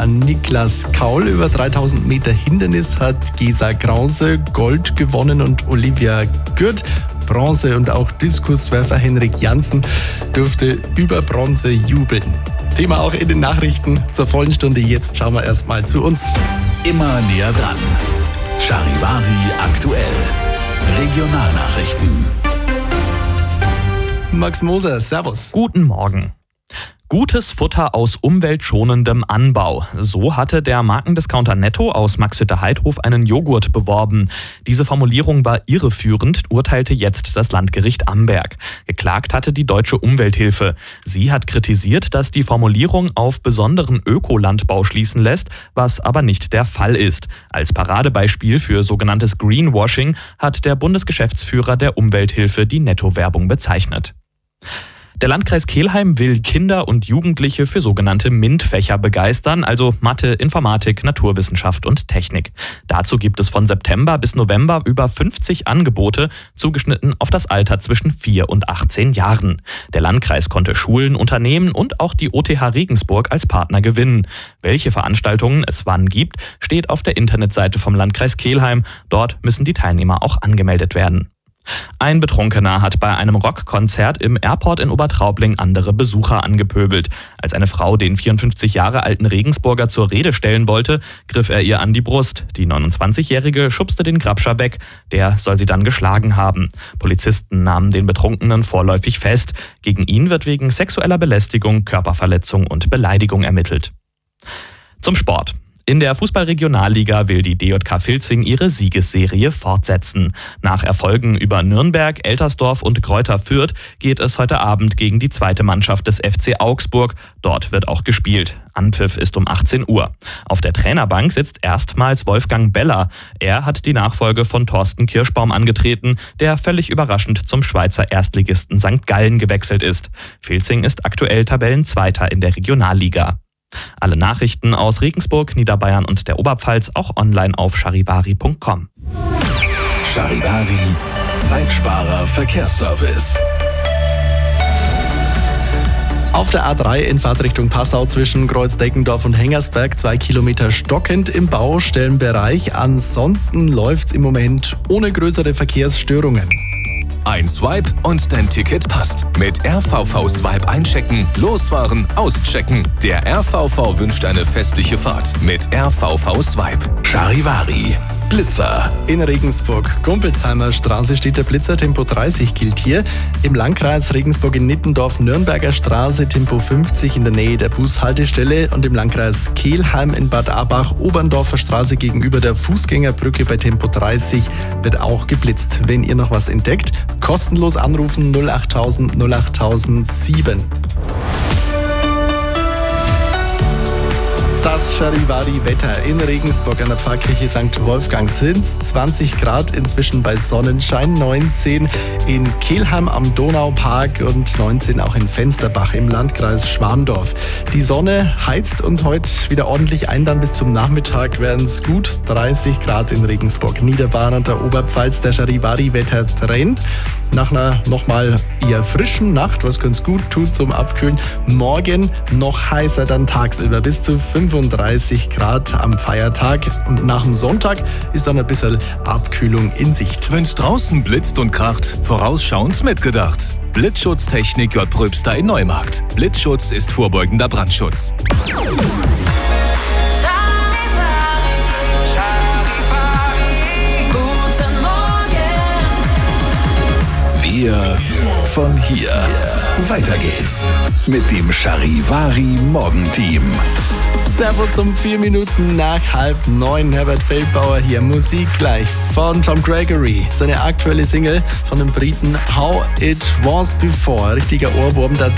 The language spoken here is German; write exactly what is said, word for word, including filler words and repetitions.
an Niklas Kaul. Über dreitausend Meter Hindernis hat Gesa Krause Gold gewonnen und Olivia Gürt Bronze, und auch Diskuswerfer Henrik Janssen durfte über Bronze jubeln. Thema auch in den Nachrichten zur vollen Stunde. Jetzt schauen wir erstmal zu uns. Immer näher dran. Charivari aktuell. Regionalnachrichten. Max Moser, servus. Guten Morgen. Gutes Futter aus umweltschonendem Anbau. So hatte der Markendiscounter Netto aus Maxhütte-Heidhof einen Joghurt beworben. Diese Formulierung war irreführend, urteilte jetzt das Landgericht Amberg. Geklagt hatte die Deutsche Umwelthilfe. Sie hat kritisiert, dass die Formulierung auf besonderen Ökolandbau schließen lässt, was aber nicht der Fall ist. Als Paradebeispiel für sogenanntes Greenwashing hat der Bundesgeschäftsführer der Umwelthilfe die Netto-Werbung bezeichnet. Der Landkreis Kelheim will Kinder und Jugendliche für sogenannte MINT-Fächer begeistern, also Mathe, Informatik, Naturwissenschaft und Technik. Dazu gibt es von September bis November über fünfzig Angebote, zugeschnitten auf das Alter zwischen vier und achtzehn Jahren. Der Landkreis konnte Schulen, Unternehmen und auch die O T H Regensburg als Partner gewinnen. Welche Veranstaltungen es wann gibt, steht auf der Internetseite vom Landkreis Kelheim. Dort müssen die Teilnehmer auch angemeldet werden. Ein Betrunkener hat bei einem Rockkonzert im Airport in Obertraubling andere Besucher angepöbelt. Als eine Frau den vierundfünfzig Jahre alten Regensburger zur Rede stellen wollte, griff er ihr an die Brust. Die neunundzwanzigjährige schubste den Grabscher weg. Der soll sie dann geschlagen haben. Polizisten nahmen den Betrunkenen vorläufig fest. Gegen ihn wird wegen sexueller Belästigung, Körperverletzung und Beleidigung ermittelt. Zum Sport. In der Fußball-Regionalliga will die D J K Vilzing ihre Siegesserie fortsetzen. Nach Erfolgen über Nürnberg, Eltersdorf und Greuther Fürth geht es heute Abend gegen die zweite Mannschaft des F C Augsburg. Dort wird auch gespielt. Anpfiff ist um achtzehn Uhr. Auf der Trainerbank sitzt erstmals Wolfgang Beller. Er hat die Nachfolge von Thorsten Kirschbaum angetreten, der völlig überraschend zum Schweizer Erstligisten Sankt Gallen gewechselt ist. Vilzing ist aktuell Tabellenzweiter in der Regionalliga. Alle Nachrichten aus Regensburg, Niederbayern und der Oberpfalz auch online auf charivari punkt com. Charivari, Zeitsparer Verkehrsservice. Auf der A drei in Fahrtrichtung Passau zwischen Kreuz-Deckendorf und Hengersberg zwei Kilometer stockend im Baustellenbereich. Ansonsten läuft's im Moment ohne größere Verkehrsstörungen. Ein Swipe und dein Ticket passt. Mit R V V-Swipe einchecken, losfahren, auschecken. Der R V V wünscht eine festliche Fahrt mit R V V-Swipe. Charivari. Blitzer. In Regensburg, Gumpelsheimer Straße steht der Blitzer, Tempo dreißig gilt hier. Im Landkreis Regensburg in Nittendorf, Nürnberger Straße, Tempo fünfzig in der Nähe der Bushaltestelle. Und im Landkreis Kelheim in Bad Abach, Oberndorfer Straße gegenüber der Fußgängerbrücke bei Tempo dreißig wird auch geblitzt. Wenn ihr noch was entdeckt, kostenlos anrufen null achttausend null achttausendsieben. Das Charivari-Wetter in Regensburg an der Pfarrkirche Sankt Wolfgang sind zwanzig Grad, inzwischen bei Sonnenschein, neunzehn in Kelheim am Donaupark und neunzehn auch in Fensterbach im Landkreis Schwandorf. Die Sonne heizt uns heute wieder ordentlich ein, dann bis zum Nachmittag werden es gut dreißig Grad in Regensburg, Niederbayern und der Oberpfalz. Der Charivari-Wetter-Trend nach einer nochmal eher frischen Nacht, was ganz gut tut zum Abkühlen. Morgen noch heißer dann tagsüber, bis zu fünfunddreißig Grad am Feiertag. Und nach dem Sonntag ist dann ein bisschen Abkühlung in Sicht. Wenn's draußen blitzt und kracht, vorausschauend mitgedacht. Blitzschutztechnik J. Pröbster in Neumarkt. Blitzschutz ist vorbeugender Brandschutz. Wir von hier. Weiter geht's mit dem Charivari Morgenteam. Servus um vier Minuten nach halb neun. Herbert Feldbauer hier. Musik gleich von Tom Gregory. Seine aktuelle Single von den Briten How It Was Before. Richtiger Ohrwurm. Der